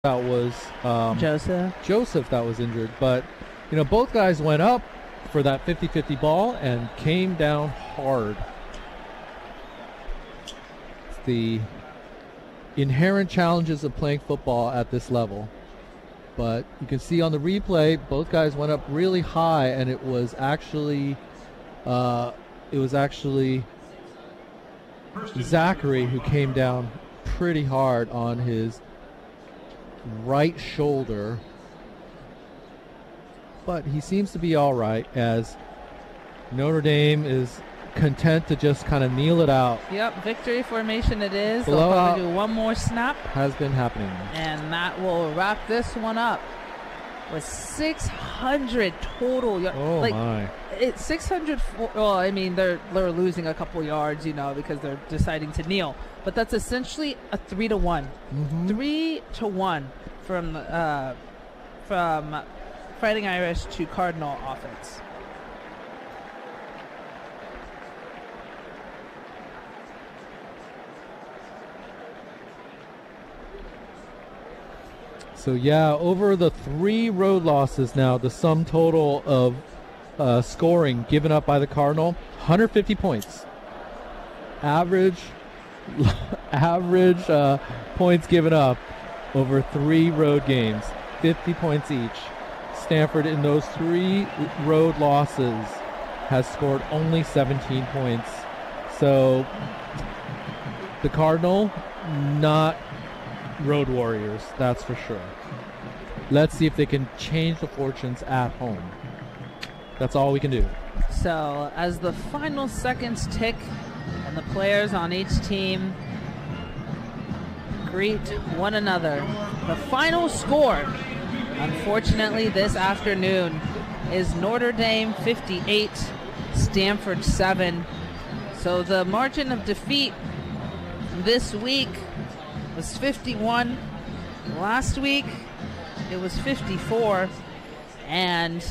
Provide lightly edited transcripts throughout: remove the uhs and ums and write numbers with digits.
that was Joseph that was injured. But, both guys went up for that 50-50 ball and came down hard. It's the inherent challenges of playing football at this level. But you can see on the replay, both guys went up really high, and it was actually Zachary who came down pretty hard on his right shoulder, but he seems to be all right as Notre Dame is content to just kind of kneel it out. Yep, victory formation it is. Blowout. They'll probably do one more snap. Has been happening. And that will wrap this one up with 600 total. My. It's 600. Well, I mean, they're losing a couple yards, because they're deciding to kneel. But that's essentially a 3-1. 3-1 from Fighting Irish to Cardinal offense. So, over the 3 road losses now, the sum total of scoring given up by the Cardinal, 150 points. Average points given up over 3 road games, 50 points each. Stanford, in those 3 road losses, has scored only 17 points. So, the Cardinal, not road warriors, that's for sure. Let's see if they can change the fortunes at home. That's all we can do. So as the final seconds tick and the players on each team greet one another, the final score, unfortunately this afternoon, is Notre Dame 58, Stanford 7. So the margin of defeat this week was 51. Last week it was 54. And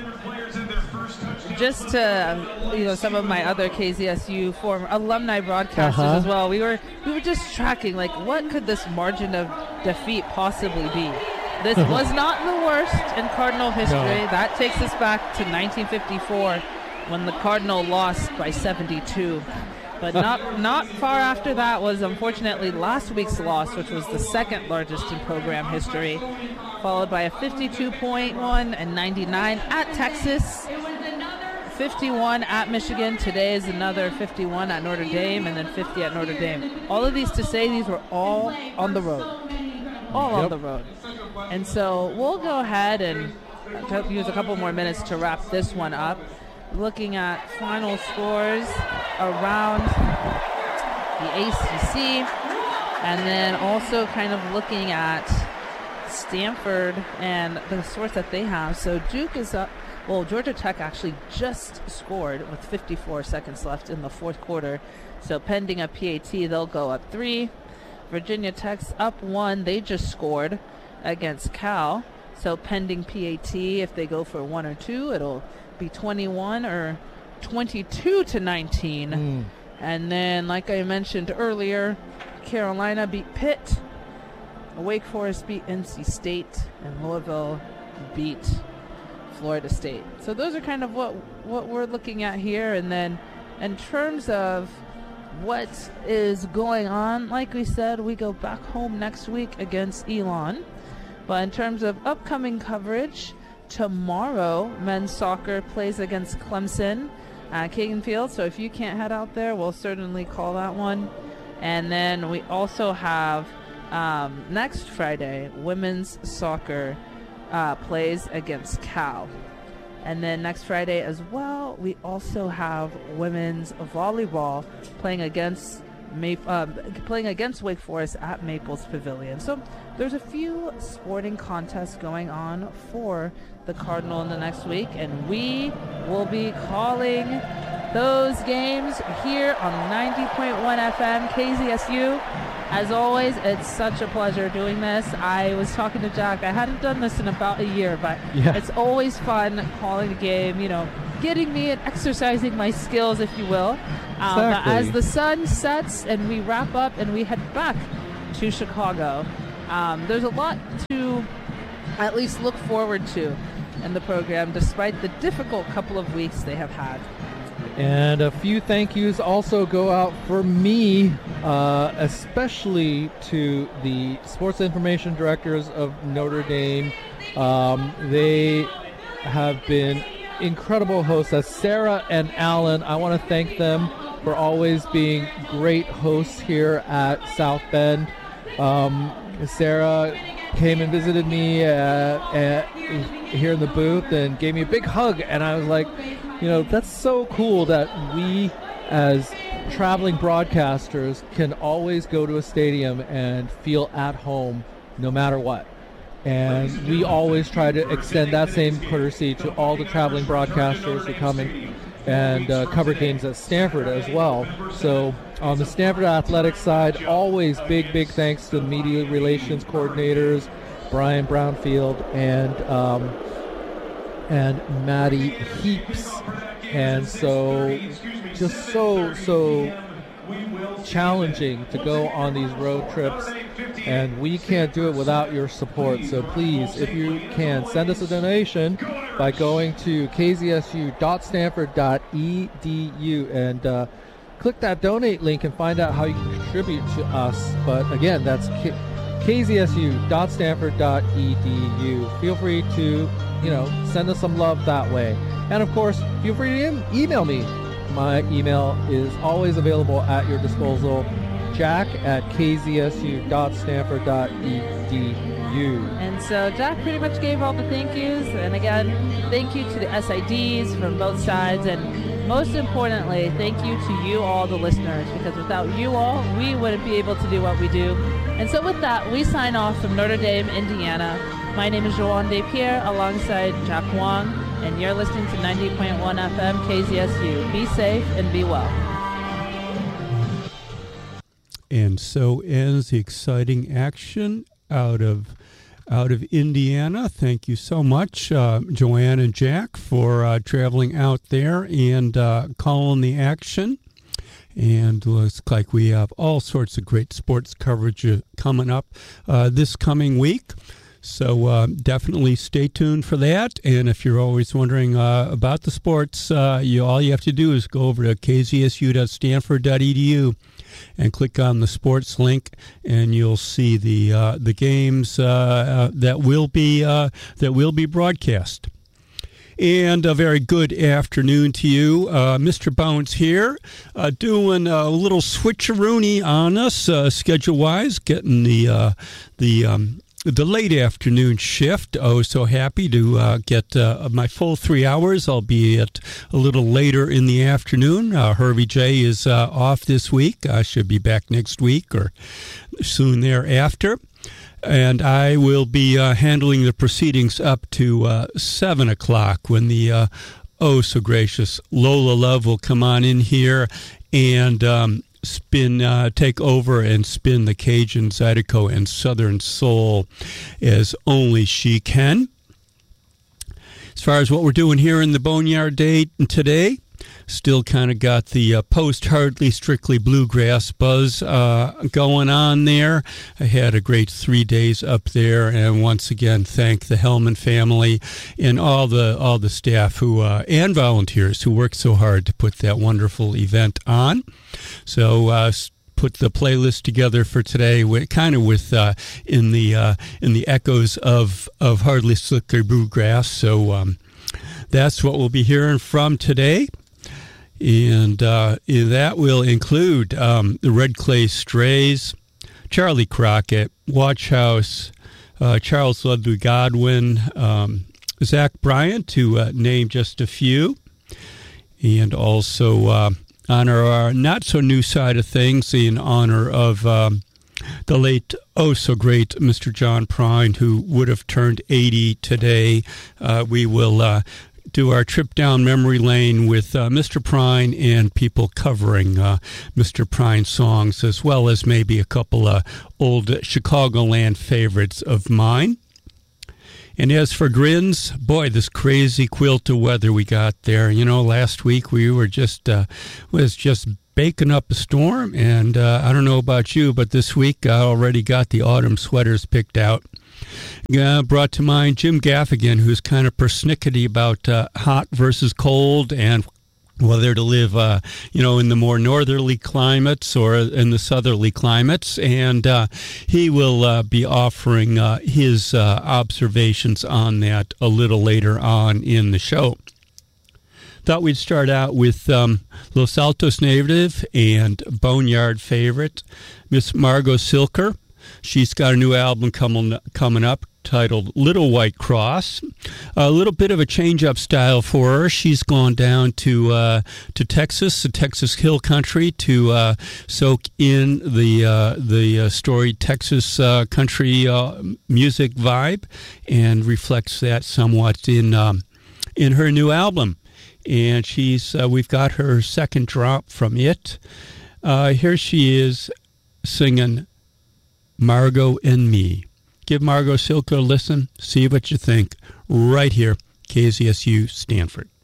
just to some of my other KZSU former alumni broadcasters as well, we were just tracking what could this margin of defeat possibly be. This was not the worst in Cardinal history. No. That takes us back to 1954 when the Cardinal lost by 72. But not far after that was unfortunately last week's loss, which was the second largest in program history, followed by a 52.1 and 99 at Texas, 51 at Michigan. Today is another 51 at Notre Dame, and then 50 at Notre Dame. All of these to say these were all on the road. On the road. And so we'll go ahead and use a couple more minutes to wrap this one up. Looking at final scores around the ACC, and then also kind of looking at Stanford and the source that they have. So Duke is up. Well, Georgia Tech actually just scored with 54 seconds left in the fourth quarter. So pending a PAT, they'll go up 3. Virginia Tech's up 1. They just scored against Cal. So pending PAT, if they go for 1 or 2, it'll be 21 or 22-19. And then, like I mentioned earlier, Carolina beat Pitt, Wake Forest beat NC State, and Louisville beat Florida State. So those are kind of what we're looking at here. And then in terms of what is going on, like we said, we go back home next week against Elon. But in terms of upcoming coverage, tomorrow, men's soccer plays against Clemson at Kagan Field. So if you can't head out there, we'll certainly call that one. And then we also have next Friday, women's soccer plays against Cal. And then next Friday as well, we also have women's volleyball playing against Wake Forest at Maples Pavilion. So there's a few sporting contests going on for the Cardinal in the next week, and we will be calling those games here on 90.1 FM KZSU. As always, it's such a pleasure doing this. I was talking to Jack. I hadn't done this in about a year, but it's always fun calling a game, getting me and exercising my skills, if you will. Exactly. As the sun sets and we wrap up and we head back to Chicago, There's a lot to at least look forward to in the program, despite the difficult couple of weeks they have had. And a few thank yous also go out for me, especially to the sports information directors of Notre Dame. They have been incredible hosts. As Sarah and Alan, I want to thank them for always being great hosts here at South Bend. Sarah came and visited me here in the booth and gave me a big hug, and I was like, that's so cool that we as traveling broadcasters can always go to a stadium and feel at home no matter what. And we always try to extend that same courtesy to all the traveling broadcasters who come in and cover games at Stanford as well. So on the Stanford athletics side, always big thanks to the media relations coordinators, Brian Brownfield and Maddie Heaps. And so just so challenging to go on these road trips, and we can't do it without your support. So please, if you can, send us a donation by going to kzsu.stanford.edu and click that donate link and find out how you can contribute to us. But again, that's kzsu.stanford.edu. Feel free to send us some love that way. And of course, feel free to email me. My email is always available at your disposal, jack@kzsu.stanford.edu. And so Jack pretty much gave all the thank yous. And again, thank you to the SIDs from both sides. And most importantly, thank you to you all, the listeners, because without you all, we wouldn't be able to do what we do. And so with that, we sign off from Notre Dame, Indiana. My name is Joanne Despierre alongside Jack Wong, and you're listening to 90.1 FM KZSU. Be safe and be well. And so ends the exciting action out of Indiana. Thank you so much, Joanne and Jack, for traveling out there and calling the action. And looks like we have all sorts of great sports coverage coming up this coming week. So definitely stay tuned for that. And if you're always wondering about the sports, all you have to do is go over to kzsu.stanford.edu and click on the sports link, and you'll see the games that will be broadcast. And a very good afternoon to you. Mr. Bounce here, doing a little switcheroony on us schedule-wise, getting the late afternoon shift. Oh, so happy to get my full 3 hours, albeit a little later in the afternoon. Hervey J is off this week. I should be back next week or soon thereafter. And I will be handling the proceedings up to 7 o'clock when the so gracious Lola Love will come on in here and take over and spin the Cajun, Zydeco, and Southern Soul as only she can. As far as what we're doing here in the Boneyard Day today, still kind of got the post-Hardly Strictly Bluegrass buzz going on there. I had a great 3 days up there, and once again, thank the Hellman family and all the staff who and volunteers who worked so hard to put that wonderful event on. So put the playlist together for today, kind of with in the echoes of Hardly Strictly Bluegrass. So that's what we'll be hearing from today. And that will include the Red Clay Strays, Charlie Crockett, Watch House, Charles Ludwig Godwin, Zach Bryant, to name just a few. And also on our not-so-new side of things, in honor of the late, oh-so-great Mr. John Prine, who would have turned 80 today, we will do our trip down memory lane with Mr. Prine and people covering Mr. Prine songs, as well as maybe a couple of old Chicagoland favorites of mine. And as for grins, boy, this crazy quilt of weather we got there. Last week we were was just baking up a storm, and I don't know about you, but this week I already got the autumn sweaters picked out. Brought to mind Jim Gaffigan, who's kind of persnickety about hot versus cold and whether to live, in the more northerly climates or in the southerly climates. And he will be offering his observations on that a little later on in the show. Thought we'd start out with Los Altos native and Boneyard favorite, Miss Margot Silker. She's got a new album coming up titled Little White Cross. A little bit of a change-up style for her. She's gone down to Texas, the Texas Hill Country, to soak in the storied Texas country music vibe, and reflects that somewhat in her new album. And we've got her second drop from it. Here she is singing Margot and Me. Give Margot Silker a listen, see what you think, right here, KZSU Stanford.